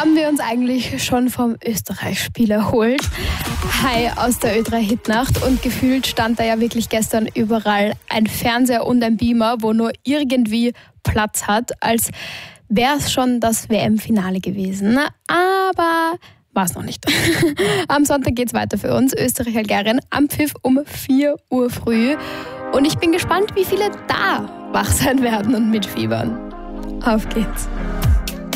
haben wir uns eigentlich schon vom Österreich-Spiel erholt. Hi aus der Ö3-Hitnacht und gefühlt stand da ja wirklich gestern überall ein Fernseher und ein Beamer, wo nur irgendwie Platz hat, als wäre es schon das WM-Finale gewesen. Aber war es noch nicht. Am Sonntag geht's weiter für uns, Österreich-Algerien, am Pfiff um 4 Uhr früh. Und ich bin gespannt, wie viele da wach sein werden und mitfiebern. Auf geht's.